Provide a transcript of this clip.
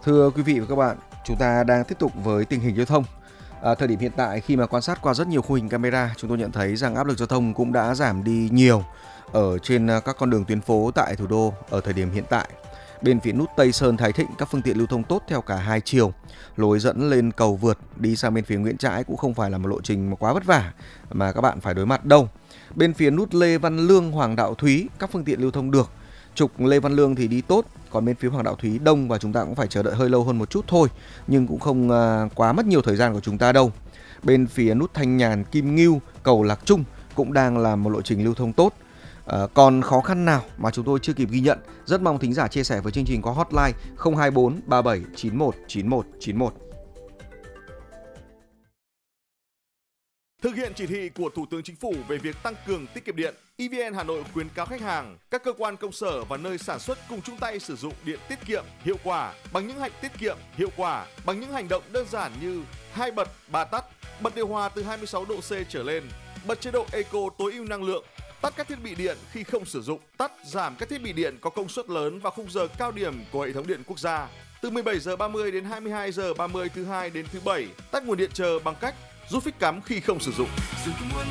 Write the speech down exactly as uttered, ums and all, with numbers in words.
Thưa quý vị và các bạn, chúng ta đang tiếp tục với tình hình giao thông. À, thời điểm hiện tại khi mà quan sát qua rất nhiều khung hình camera, chúng tôi nhận thấy rằng áp lực giao thông cũng đã giảm đi nhiều ở trên à, các con đường tuyến phố tại thủ đô ở thời điểm hiện tại. Bên phía nút Tây Sơn Thái Thịnh, các phương tiện lưu thông tốt theo cả hai chiều. Lối dẫn lên cầu vượt đi sang bên phía Nguyễn Trãi cũng không phải là một lộ trình mà quá vất vả mà các bạn phải đối mặt đâu. Bên phía nút Lê Văn Lương, Hoàng Đạo Thúy, các phương tiện lưu thông được. Trục Lê Văn Lương thì đi tốt, còn bên phía Hoàng Đạo Thúy đông và chúng ta cũng phải chờ đợi hơi lâu hơn một chút thôi, nhưng cũng không uh, quá mất nhiều thời gian của chúng ta đâu. Bên phía nút Thanh Nhàn, Kim Ngưu, cầu Lạc Trung cũng đang là một lộ trình lưu thông tốt. Uh, còn khó khăn nào mà chúng tôi chưa kịp ghi nhận, rất mong thính giả chia sẻ với chương trình có hotline không hai bốn ba bảy chín một chín một chín một. Thực hiện chỉ thị của Thủ tướng Chính phủ về việc tăng cường tiết kiệm điện, e vê en Hà Nội khuyến cáo khách hàng, các cơ quan công sở và nơi sản xuất cùng chung tay sử dụng điện tiết kiệm, hiệu quả bằng những hành tiết kiệm, hiệu quả bằng những hành động đơn giản như hai bật, ba tắt, bật điều hòa từ hai mươi sáu độ C trở lên, bật chế độ Eco tối ưu năng lượng, tắt các thiết bị điện khi không sử dụng, tắt giảm các thiết bị điện có công suất lớn vào khung giờ cao điểm của hệ thống điện quốc gia. Từ mười bảy giờ ba mươi đến hai mươi hai giờ ba mươi thứ hai đến thứ bảy, tắt nguồn điện chờ bằng cách rút phích cắm khi không sử dụng.